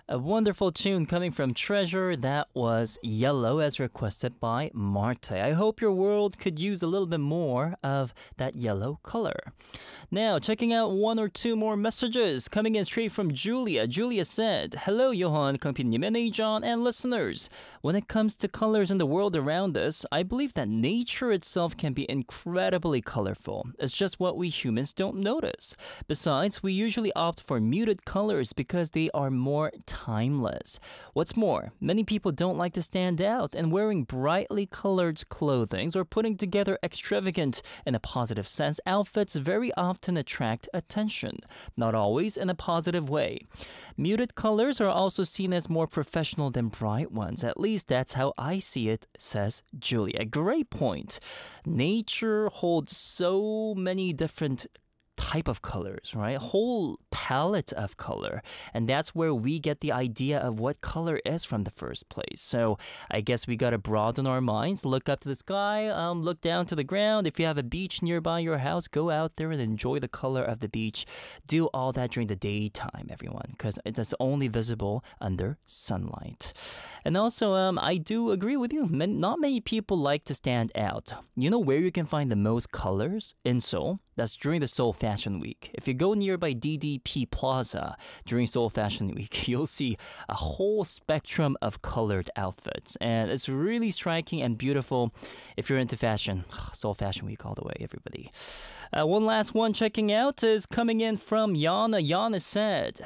A wonderful tune coming from Treasure. That was Yellow as requested by Marte. I hope your world could use a little bit more of that yellow color. Now, checking out one or two more messages coming in straight from Julia. Julia said, "Hello, Johan, Kangpin님 and Ajon, and listeners. When it comes to colors in the world around us, I believe that nature itself can be incredibly colorful. It's just what we humans don't notice. Besides, we usually opt for muted colors because they are more timeless. What's more, many people don't like to stand out, and wearing brightly colored clothing or putting together extravagant, in a positive sense, outfits very often attract attention, not always in a positive way. Muted colors are also seen as more professional than bright ones. At least that's how I see it," says Julia. Great point. Nature holds so many different type of colors, right? A whole palette of color. And that's where we get the idea of what color is from the first place. So I guess we got to broaden our minds, look up to the sky, look down to the ground. If you have a beach nearby your house, go out there and enjoy the color of the beach. Do all that during the daytime, everyone, because it is only visible under sunlight. And also, I do agree with you. Not many people like to stand out. You know where you can find the most colors? In Seoul. That's during the Seoul Fashion Week. If you go nearby DDP Plaza during Seoul Fashion Week, you'll see a whole spectrum of colored outfits. And it's really striking and beautiful if you're into fashion. Seoul Fashion Week all the way, everybody. One last one checking out is coming in from Yana. Yana said,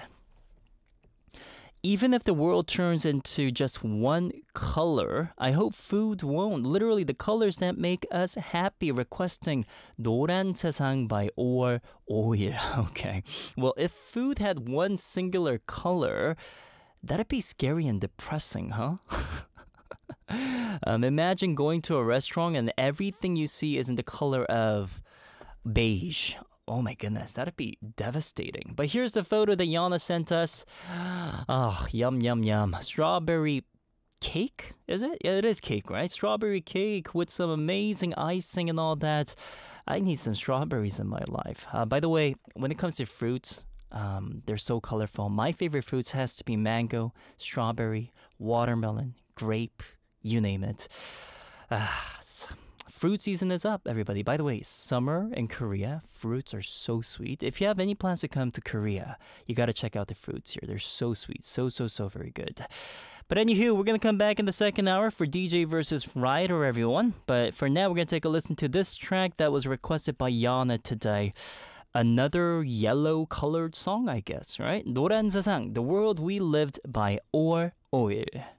"Even if the world turns into just one color, I hope food won't. Literally the colors that make us happy." Requesting 노란 세상 by 5월 5일. Okay. Well, if food had one singular color, that'd be scary and depressing, huh? Imagine going to a restaurant and everything you see is in the color of beige. Oh my goodness, that'd be devastating. But here's the photo that Yana sent us. Oh, yum, yum, yum. Strawberry cake? Is it? Yeah, it is cake, right? Strawberry cake with some amazing icing and all that. I need some strawberries in my life. By the way, when it comes to fruits, they're so colorful. My favorite fruits has to be mango, strawberry, watermelon, grape, you name it. Fruit season is up, everybody. By the way, summer in Korea, fruits are so sweet. If you have any plans to come to Korea, you got to check out the fruits here. They're so sweet. So very good. But anywho, we're going to come back in the second hour for DJ versus Ryder, everyone. But for now, we're going to take a listen to this track that was requested by Yana today. Another yellow-colored song, I guess, right? 노란 세상, The World We Lived by 5월 5일.